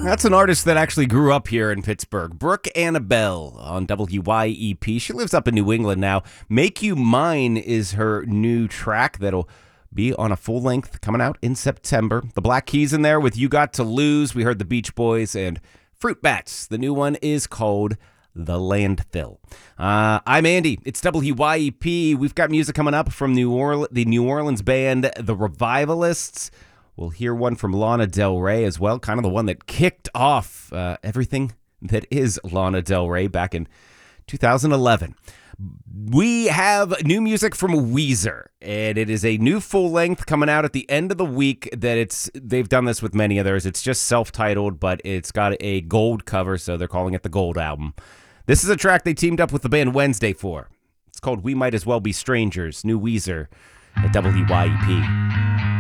That's an artist that actually grew up here in Pittsburgh. Brooke Annabelle on WYEP. She lives up in New England now. Make You Mine is her new track that'll be on a full length coming out in September. The Black Keys in there with You Got to Lose. We heard the Beach Boys and Fruit Bats. The new one is called The Landfill. I'm Andy. It's WYEP. We've got music coming up from the New Orleans band, The Revivalists. We'll hear one from Lana Del Rey as well, kind of the one that kicked off everything that is Lana Del Rey back in 2011. We have new music from Weezer, and it is a new full length coming out at the end of the week. They've done this with many others. It's just self-titled, but it's got a gold cover, so they're calling it the Gold Album. This is a track they teamed up with the band Wednesday for. It's called We Might As Well Be Strangers, new Weezer at WYEP.